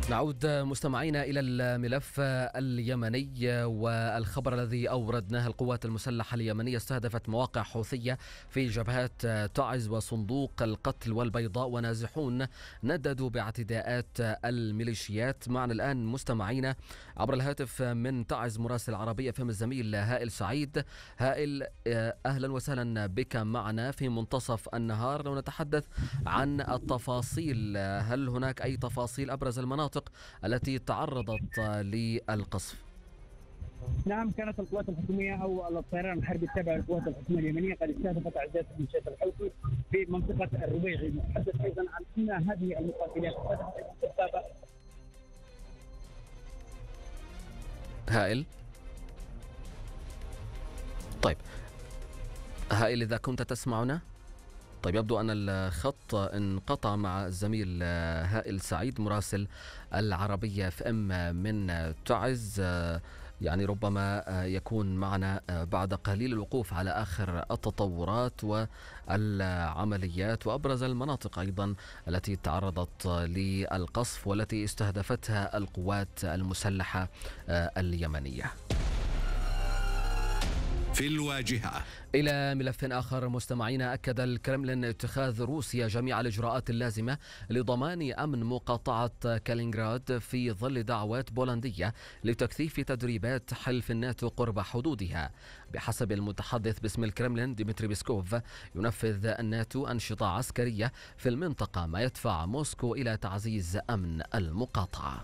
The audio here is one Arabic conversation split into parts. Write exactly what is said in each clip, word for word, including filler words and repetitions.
نعود مستمعينا إلى الملف اليمني والخبر الذي أوردناه. القوات المسلحة اليمنية استهدفت مواقع حوثية في جبهات تعز وصندوق القتل والبيضاء، ونازحون نددوا باعتداءات الميليشيات. معنا الآن مستمعينا عبر الهاتف من تعز مراسل العربية فهم الزميل هائل سعيد. هائل، أهلا وسهلا بك معنا في منتصف النهار. لو نتحدث عن التفاصيل، هل هناك أي تفاصيل أبرز المناطق التي تعرضت للقصف؟ نعم، كانت القوات الحكومية أو الطيران الحربي التابع للقوات الحكومية اليمنية قد استهدفت أعداد ميليشيات الحوثي في منطقة الربيعي. نتحدث أيضا عن أن هذه المقاتلات استهدفت. هائل طيب هائل إذا كنت تسمعنا. طيب يبدو أن الخط انقطع مع الزميل هائل سعيد مراسل العربية اف ام من تعز، يعني ربما يكون معنا بعد قليل. الوقوف على آخر التطورات والعمليات وأبرز المناطق أيضا التي تعرضت للقصف والتي استهدفتها القوات المسلحة اليمنية. في الواجهة. إلى ملف آخر مستمعينا، أكد الكرملين اتخاذ روسيا جميع الإجراءات اللازمة لضمان أمن مقاطعة كالينغراد في ظل دعوات بولندية لتكثيف تدريبات حلف الناتو قرب حدودها. بحسب المتحدث باسم الكرملين ديمتري بيسكوف، ينفذ الناتو أنشطة عسكرية في المنطقة، ما يدفع موسكو إلى تعزيز أمن المقاطعة.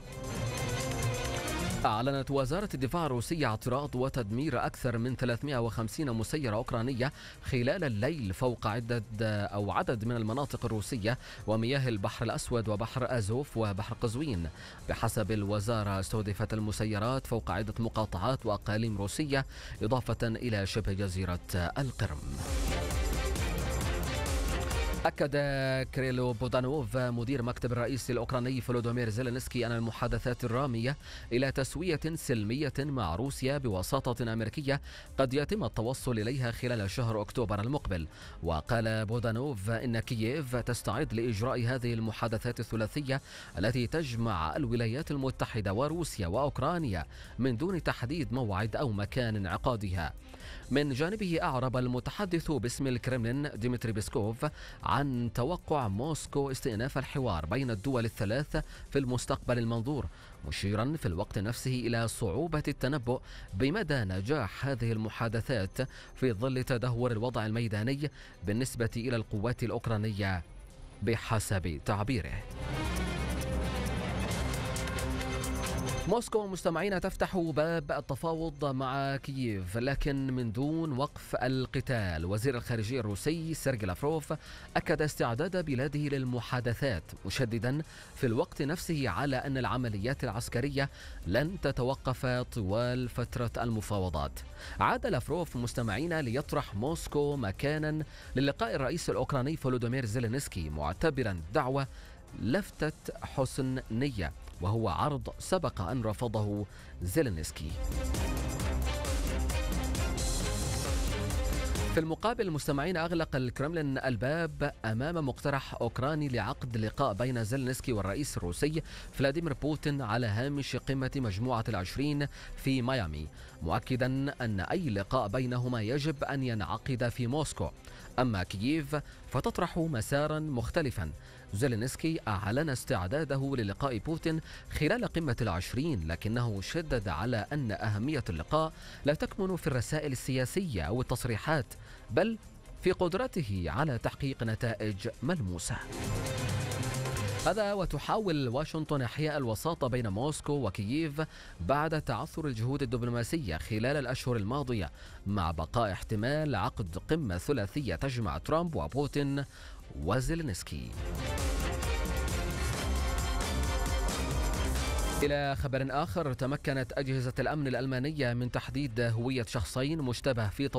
أعلنت وزارة الدفاع الروسية اعتراض وتدمير أكثر من ثلاثمئة وخمسين مسيرة أوكرانية خلال الليل فوق عدد أو عدد من المناطق الروسية ومياه البحر الأسود وبحر أزوف وبحر قزوين. بحسب الوزارة، استهدفت المسيرات فوق عدة مقاطعات وأقاليم روسية إضافة إلى شبه جزيرة القرم. أكد كريلو بودانوف مدير مكتب الرئيس الأوكراني فولودومير زيلينسكي أن المحادثات الرامية إلى تسوية سلمية مع روسيا بوساطة أمريكية قد يتم التوصل إليها خلال شهر أكتوبر المقبل. وقال بودانوف إن كييف تستعد لإجراء هذه المحادثات الثلاثية التي تجمع الولايات المتحدة وروسيا وأوكرانيا من دون تحديد موعد أو مكان انعقادها. من جانبه، أعرب المتحدث باسم الكرملين ديمتري بيسكوف عن توقع موسكو استئناف الحوار بين الدول الثلاث في المستقبل المنظور، مشيرا في الوقت نفسه إلى صعوبة التنبؤ بمدى نجاح هذه المحادثات في ظل تدهور الوضع الميداني بالنسبة إلى القوات الأوكرانية بحسب تعبيره. موسكو مستمعين تفتح باب التفاوض مع كييف لكن من دون وقف القتال. وزير الخارجية الروسي سيرجي لافروف أكد استعداد بلاده للمحادثات، مشددا في الوقت نفسه على أن العمليات العسكرية لن تتوقف طوال فترة المفاوضات. عاد لافروف مستمعين ليطرح موسكو مكانا للقاء الرئيس الأوكراني فولودومير زيلينسكي، معتبرا الدعوة لفتة حسن نية، وهو عرض سبق أن رفضه زيلينسكي. في المقابل مستمعين، أغلق الكرملين الباب أمام مقترح أوكراني لعقد لقاء بين زيلينسكي والرئيس الروسي فلاديمير بوتين على هامش قمة مجموعة العشرين في ميامي، مؤكدا أن أي لقاء بينهما يجب أن ينعقد في موسكو. أما كييف فتطرح مسارا مختلفا. زيلينسكي أعلن استعداده للقاء بوتين خلال قمة العشرين، لكنه شدد على أن أهمية اللقاء لا تكمن في الرسائل السياسية أو التصريحات، بل في قدرته على تحقيق نتائج ملموسة. هذا وتحاول واشنطن إحياء الوساطة بين موسكو وكييف بعد تعثر الجهود الدبلوماسية خلال الأشهر الماضية، مع بقاء احتمال عقد قمة ثلاثية تجمع ترامب وبوتين وزيلينسكي. إلى خبر آخر، تمكنت أجهزة الأمن الألمانية من تحديد هوية شخصين مشتبه في